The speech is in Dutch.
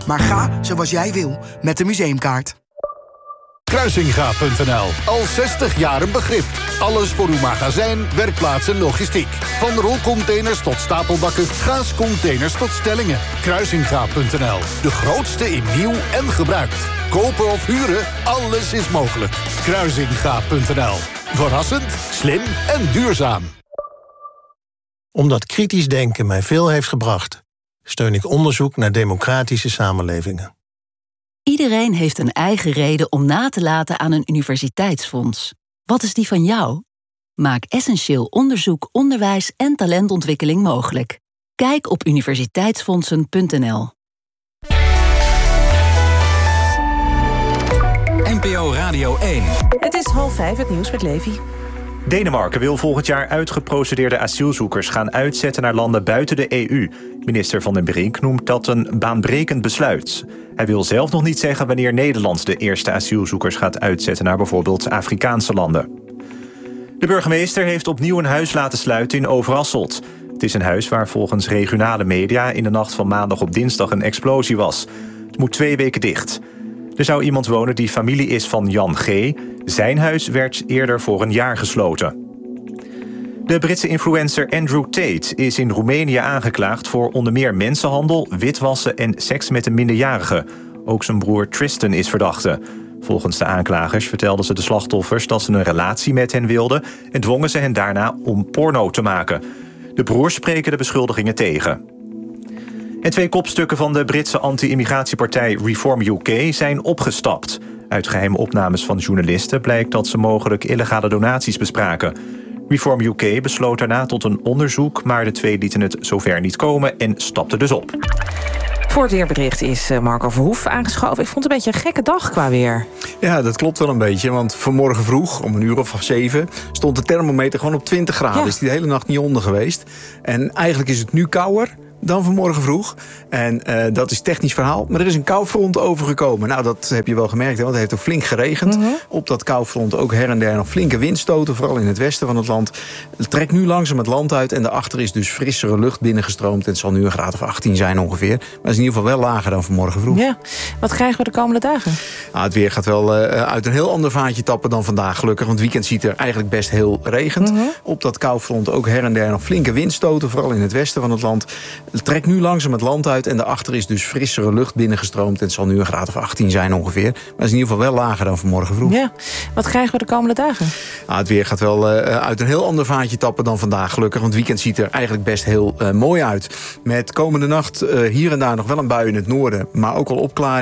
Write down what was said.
Maar ga zoals jij wil met de museumkaart. Kruisinga.nl. Al 60 jaar een begrip. Alles voor uw magazijn, werkplaats en logistiek. Van rolcontainers tot stapelbakken, gaascontainers tot stellingen. Kruisinga.nl. De grootste in nieuw en gebruikt. Kopen of huren, alles is mogelijk. Kruisinga.nl. Verrassend, slim en duurzaam. Omdat kritisch denken mij veel heeft gebracht, steun ik onderzoek naar democratische samenlevingen. Iedereen heeft een eigen reden om na te laten aan een universiteitsfonds. Wat is die van jou? Maak essentieel onderzoek, onderwijs en talentontwikkeling mogelijk. Kijk op universiteitsfondsen.nl. NPO Radio 1. Het is 4:30, het nieuws met Levi. Denemarken wil volgend jaar uitgeprocedeerde asielzoekers gaan uitzetten naar landen buiten de EU. Minister Van den Brink noemt dat een baanbrekend besluit. Hij wil zelf nog niet zeggen wanneer Nederland de eerste asielzoekers gaat uitzetten naar bijvoorbeeld Afrikaanse landen. De burgemeester heeft opnieuw een huis laten sluiten in Overasselt. Het is een huis waar volgens regionale media in de nacht van maandag op dinsdag een explosie was. Het moet 2 weken dicht. Er zou iemand wonen die familie is van Jan G. Zijn huis werd eerder voor een jaar gesloten. De Britse influencer Andrew Tate is in Roemenië aangeklaagd voor onder meer mensenhandel, witwassen en seks met een minderjarige. Ook zijn broer Tristan is verdachte. Volgens de aanklagers vertelden ze de slachtoffers dat ze een relatie met hen wilden en dwongen ze hen daarna om porno te maken. De broers spreken de beschuldigingen tegen. En 2 kopstukken van de Britse anti-immigratiepartij Reform UK zijn opgestapt. Uit geheime opnames van journalisten blijkt dat ze mogelijk illegale donaties bespraken. Reform UK besloot daarna tot een onderzoek, maar de 2 lieten het zover niet komen en stapten dus op. Voor het weerbericht is Marco Verhoef aangeschoven. Ik vond het een beetje een gekke dag qua weer. Ja, dat klopt wel een beetje. Want vanmorgen vroeg, om 7:00... stond de thermometer gewoon op 20 graden. Ja. Is die de hele nacht niet onder geweest. En eigenlijk is het nu kouder dan vanmorgen vroeg. En dat is technisch verhaal. Maar er is een koufront overgekomen. Nou, dat heb je wel gemerkt, hè, want het heeft ook flink geregend. Op dat koufront ook her en der nog flinke windstoten. Vooral in het westen van het land. Het trekt nu langzaam het land uit. En daarachter is dus frissere lucht binnengestroomd. Het zal nu een graad of 18 zijn ongeveer. Maar het is in ieder geval wel lager dan vanmorgen vroeg. Ja. Wat krijgen we de komende dagen? Nou, het weer gaat wel uit een heel ander vaatje tappen dan vandaag, gelukkig. Want het weekend ziet er eigenlijk best heel regend. Op dat koufront ook her en der nog flinke windstoten. Vooral in het westen van het land. Het trekt nu langzaam het land uit en daarachter is dus frissere lucht binnengestroomd. Het zal nu een graad of 18 zijn ongeveer. Maar het is in ieder geval wel lager dan vanmorgen vroeg. Ja. Wat krijgen we de komende dagen? Nou, het weer gaat wel uit een heel ander vaatje tappen dan vandaag, gelukkig. Want het weekend ziet er eigenlijk best heel mooi uit. Met komende nacht hier en daar nog wel een bui in het noorden. Maar ook al opklaringen.